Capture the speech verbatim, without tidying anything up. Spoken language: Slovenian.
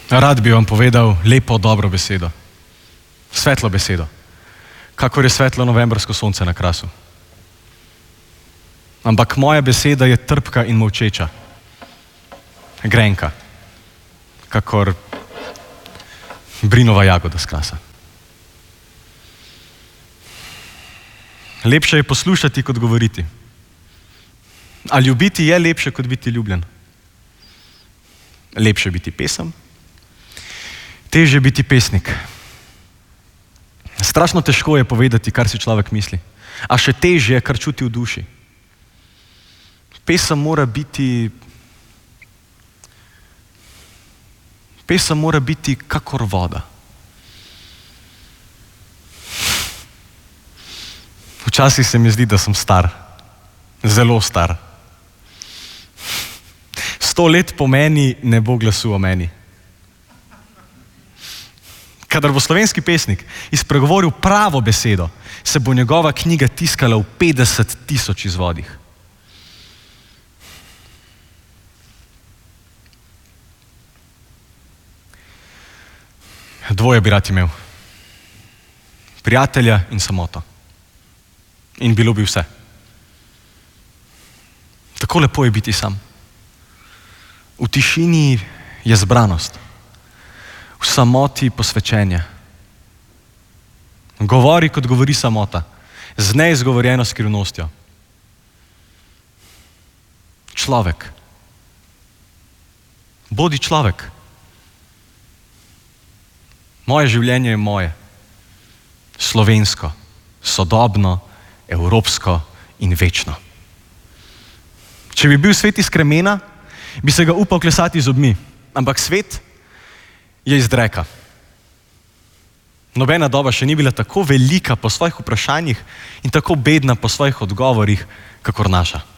Rad bi vam povedal lepo, dobro besedo. Svetlo besedo. Kakor je svetlo novembrsko sonce na Krasu. Ampak moja beseda je trpka in molčeča. Grenka. Kakor brinova jagoda s Krasa. Lepše je poslušati, kot govoriti. A ljubiti je lepše, kot biti ljubljen. Lepše biti pesem, težje biti pesnik. Strašno težko je povedati, kar si človek misli. A še težje, kar čuti v duši. Pesem mora biti... Pesem mora biti kakor voda. Včasih se mi zdi, da sem star. Zelo star. Sto let po meni ne bo glasu o meni. Kadar bo slovenski pesnik izpregovoril pravo besedo, se bo njegova knjiga tiskala v petdeset tisoč izvodih. Dvoje bi rad imel. Prijatelja in samoto. In bilo bi vse. Tako lepo je biti sam. V tišini je zbranost. V samoti posvečenje. Govori, kot govori samota. Z neizgovorjeno skrivnostjo. Človek. Bodi človek. Moje življenje je moje. Slovensko, sodobno, evropsko in večno. Če bi bil svet iz kremena, bi se ga upal klesati z obmi, ampak svet je iz dreka. Nobena doba še ni bila tako velika po svojih vprašanjih in tako bedna po svojih odgovorih, kakor naša.